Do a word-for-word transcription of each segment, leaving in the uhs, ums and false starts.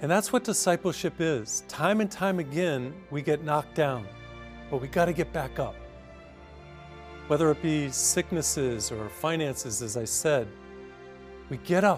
And that's what discipleship is. Time and time again, we get knocked down, but we got to get back up. Whether it be sicknesses or finances, as I said, we get up.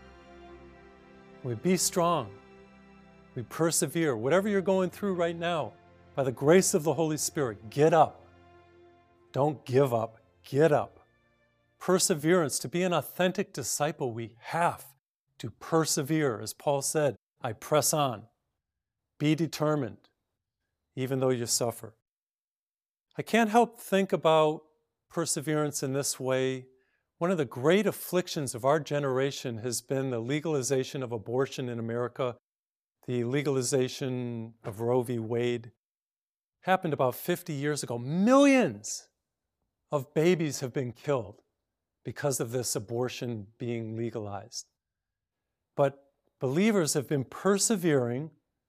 We be strong. We persevere. Whatever you're going through right now, by the grace of the Holy Spirit, get up. Don't give up. Get up. Perseverance. To be an authentic disciple, we have to persevere. As Paul said, I press on. Be determined, even though you suffer. I can't help think about perseverance in this way. One of the great afflictions of our generation has been the legalization of abortion in America, the legalization of Roe v. Wade. Happened about fifty years ago. Millions of babies have been killed because of this abortion being legalized. But believers have been persevering,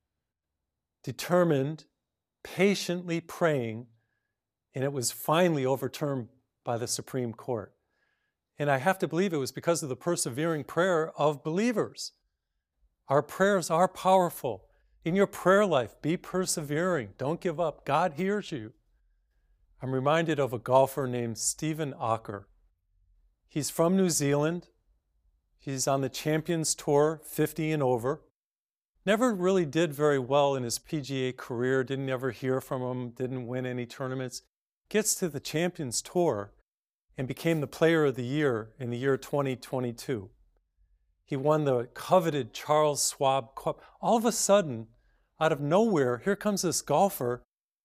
determined, patiently praying, and it was finally overturned by the Supreme Court. And I have to believe it was because of the persevering prayer of believers. Our prayers are powerful. In your prayer life, be persevering. Don't give up. God hears you. I'm reminded of a golfer named Stephen Ocker. He's from New Zealand. He's on the Champions Tour, fifty and over. Never really did very well in his P G A career. Didn't ever hear from him. Didn't win any tournaments. Gets to the Champions Tour and became the player of the year in the year twenty twenty-two. He won the coveted Charles Schwab Cup. All of a sudden, out of nowhere, here comes this golfer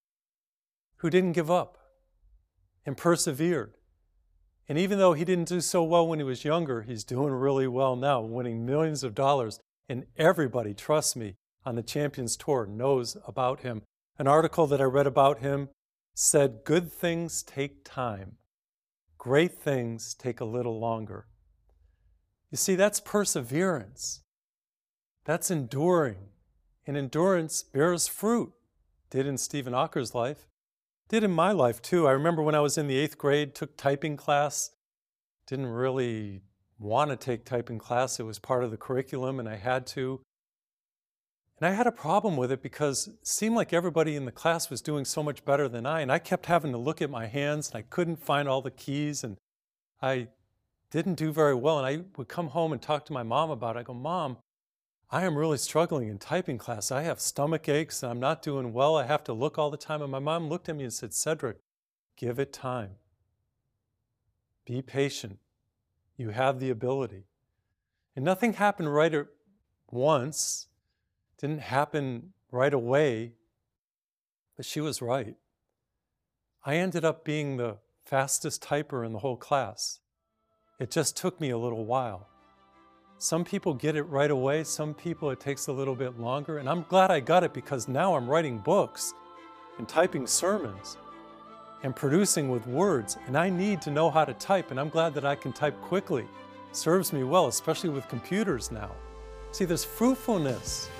who didn't give up and persevered. And even though he didn't do so well when he was younger, he's doing really well now, winning millions of dollars. And everybody, trust me, on the Champions Tour knows about him. An article that I read about him said, good things take time. Great things take a little longer. You see, that's perseverance. That's enduring. And endurance bears fruit. Did in Stephen Ocker's life. Did in my life too. I remember when I was in the eighth grade, took typing class. Didn't really want to take typing class. It was part of the curriculum and I had to. And I had a problem with it because it seemed like everybody in the class was doing so much better than I. And I kept having to look at my hands and I couldn't find all the keys and I didn't do very well. And I would come home and talk to my mom about it. I go, Mom, I am really struggling in typing class. I have stomach aches and I'm not doing well. I have to look all the time. And my mom looked at me and said, Cedric, give it time. Be patient. You have the ability. And nothing happened right at once. Didn't happen right away. But she was right. I ended up being the fastest typer in the whole class. It just took me a little while. Some people get it right away. Some people it takes a little bit longer. And I'm glad I got it because now I'm writing books and typing sermons and producing with words. And I need to know how to type. And I'm glad that I can type quickly. Serves me well, especially with computers now. See, there's fruitfulness